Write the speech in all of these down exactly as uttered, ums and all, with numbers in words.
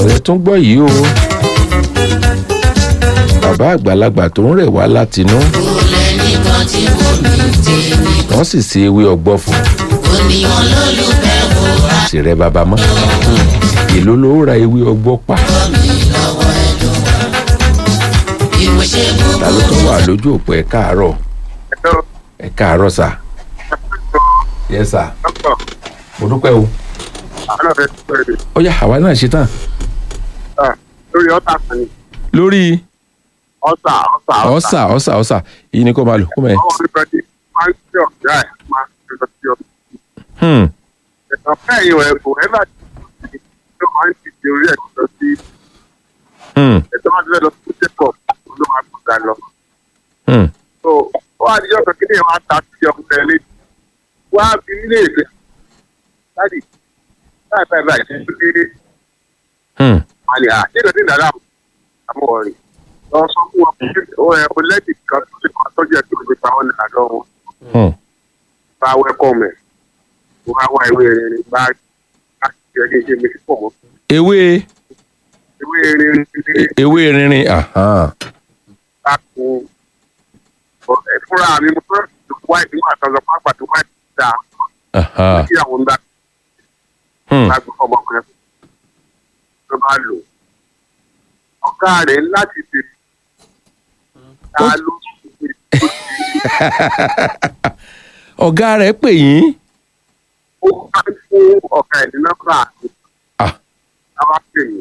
ẹ tún gbọ́ yìí o bàbá àgbàlagbà tó ń rẹ̀ wá látinú wọ́n sì ṣe ewé ọgbọ́ fún sì rẹ bàbá mọ́ èló ló ra ewé ọgbọ́ pa ta ló tún wà lójú òpó ẹ káàárọ̀ ẹ káàárọ̀ sà yẹ sà mo dúpẹ́ o ó yá àwa náà ṣe tán. lórí ọ̀tà kan ni. lórí. ọ̀sà ọ̀sà ọ̀sà ọ̀sà ọ̀sà yìí ni kò máa lò kó mẹ́. àwọn olùkọ́ni máa ń ṣe ọ̀gá ẹ̀ máa ń ṣe ọ̀gá ẹ̀. Hmm. ẹ̀sán bẹ́ẹ̀ yóò ẹ̀ kò ẹ̀ bá ti ṣe máa ń ti orí ẹ̀ lọ sí. Hmm. ẹ̀sán máa ti fẹ́ lọ sí ṣẹ́kọ̀ ló máa kó ga lọ. Hmm. so ó wá níjọ́ kan kí ni ẹ̀ máa ta sí ọkùnrin ẹ̀ létí. wá bí nílé ìfẹ́ láti láì báyìí báyìí ṣe tó dé. Hmm. àlè à ṣé ìdọ̀tí ìdàrà àmọ́ ọ̀rìn lọ sọ fún wọn pé ó ẹ o lẹ́dì kan tó ṣe kan tọ́jú ẹ̀ tó lè gba wọn nígbà lọ́wọ́ Hmm. bá wẹ́kọ̀mù ẹ̀ mo bá wá ìwé rẹ̀ bá láti ṣe ẹgbẹ́ ìṣe mi pọ̀ mọ́ ewé ìwé rẹ̀ ewé rinrin ahan. bá kun ẹ̀ fúnra mi mo fẹ́ wá ìdíwọ̀ àtọ́jọ́ pápá tó wá ìdá Ahan. kí àwọn ń bá Hmm. bá gbọ́ ọmọ kan tó bá lò ọ̀gá rẹ̀ láti tètè ta ló ṣe ọ̀gá rẹ̀ pè yín. ó bá ń fún ọ̀gá ẹ̀ ní nọ́mbà àti Ah. àwọn pè mí.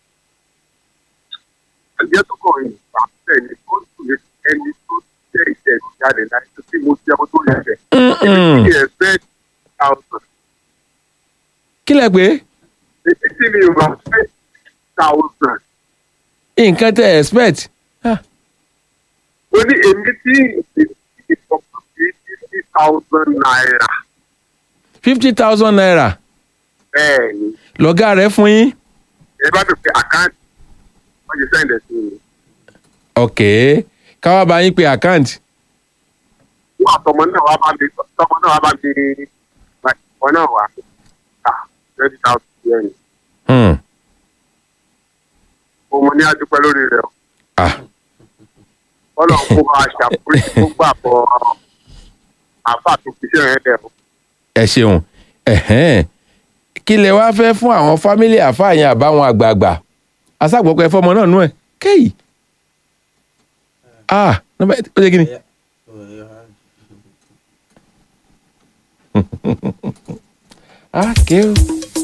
ẹgbẹ́ tó kọ̀ yìí bá tẹ̀lé ó sì lè ẹni tó tẹ̀ ìjẹ́ ìjáde láti tó tí mo jẹ́ ọmọ tó yẹ fẹ́. Mm-mm. èmi ẹ̀ fẹ́ thousand. kí lẹ pé èmi tí mi ò bá fẹ́ thousand. nǹkan tẹ expect. Ah. ó ní èmi tí ìfọ̀kàn sí fifty thousand naira. fifty thousand naira bẹ́ẹ̀ ni lọ̀gá rẹ̀ fún yín. ẹ bá mi pe àkáǹtì wọ́n ti sẹ́ǹdẹ̀ sí mi. ok káwá bá yín pe àkáǹtì. wọ́n àtọmọ náà wá bá mi tọmọ náà wá bá mi ọ̀ náà wá twenty thousand yẹn ni. Hmm. mo ní adúpẹ́ lórí rẹ̀ o. Ah. ọlọ́run kó bá a ṣàkóso tó gbà bọ̀ àfà tó fi ṣe rẹ̀ dẹ̀ o. ẹ ṣeun ẹ̀hẹ́n. kí lẹ wá fẹ́ fún àwọn fámílì àfààyàn àbáwọn àgbààgbà aṣàgbọ́pọ̀ ẹ fọmọ náà nú ẹ kéyì. ah nọ́mbà ó ṣe kí ni. ah kéwù.